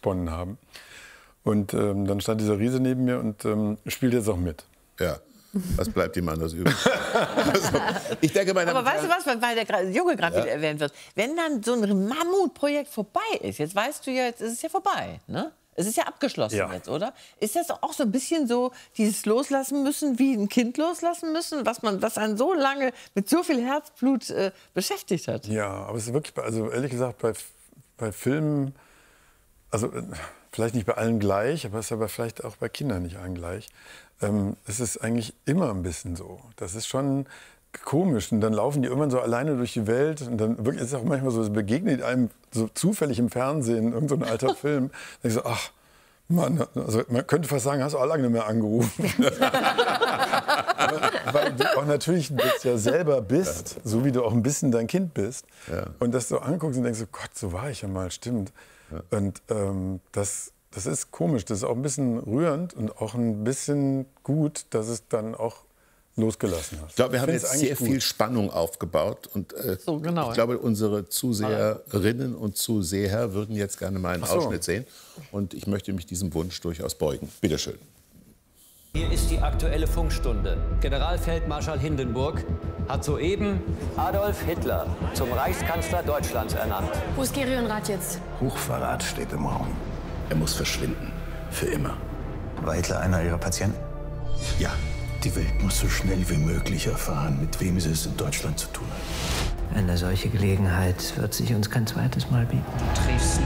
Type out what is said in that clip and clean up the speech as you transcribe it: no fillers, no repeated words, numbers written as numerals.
gesponnen haben. Und dann stand dieser Riese neben mir und spielt jetzt auch mit. Ja. Was bleibt ihm anders übrig? Also, ich denke, aber weißt du was, weil der Junge gerade wieder erwähnt wird, wenn dann so ein Mammutprojekt vorbei ist, jetzt weißt du ja, jetzt ist es ja vorbei, ne? Es ist ja abgeschlossen jetzt, oder? Ist das auch so ein bisschen so dieses Loslassen müssen, wie ein Kind loslassen müssen, was einen so lange mit so viel Herzblut beschäftigt hat? Ja, aber es ist wirklich, also ehrlich gesagt, bei Filmen, also vielleicht nicht bei allen gleich, aber es ist aber vielleicht auch bei Kindern nicht allen gleich. Es ist eigentlich immer ein bisschen so. Das ist schon komisch. Und dann laufen die irgendwann so alleine durch die Welt. Und dann wirklich, ist es auch manchmal so, es begegnet einem so zufällig im Fernsehen, irgend so ein alter Film. Dann ich so, ach, Mann, also man könnte fast sagen, hast du auch lange nicht mehr angerufen. Weil du auch natürlich jetzt ja selber bist, so wie du auch ein bisschen dein Kind bist. Ja. Und das so anguckst und denkst, oh Gott, so war ich ja mal, stimmt. Ja. Und das ist komisch, das ist auch ein bisschen rührend und auch ein bisschen gut, dass es dann auch losgelassen hast. Ich glaube, wir haben jetzt sehr viel Spannung aufgebaut und ich glaube, unsere Zuseherinnen und Zuseher würden jetzt gerne mal einen Ausschnitt sehen und ich möchte mich diesem Wunsch durchaus beugen. Bitte schön. Hier ist die Aktuelle Funkstunde. Generalfeldmarschall Hindenburg hat soeben Adolf Hitler zum Reichskanzler Deutschlands ernannt. Wo ist Gerionrat jetzt? Hochverrat steht im Raum. Er muss verschwinden. Für immer. War Hitler einer Ihrer Patienten? Ja. Die Welt muss so schnell wie möglich erfahren, mit wem sie es in Deutschland zu tun hat. Eine solche Gelegenheit wird sich uns kein zweites Mal bieten. Dresden